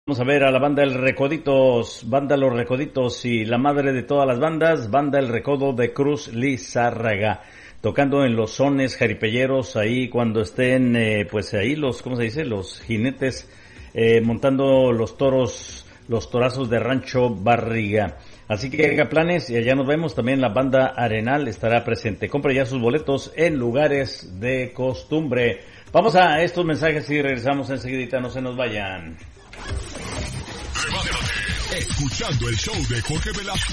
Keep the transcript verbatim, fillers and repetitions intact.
Vamos a ver a la banda El Recoditos, banda Los Recoditos y la madre de todas las bandas, banda El Recodo de Cruz Lizárraga, tocando en los sones jaripelleros ahí cuando estén, eh, pues ahí los, ¿cómo se dice? Los jinetes eh, montando los toros, los torazos de Rancho Barriga. Así que haga planes y allá nos vemos. También la banda Arenal estará presente. Compre ya sus boletos en lugares de costumbre. Vamos a estos mensajes y regresamos enseguidita, no se nos vayan. Escuchando el show de Jorge Velasco.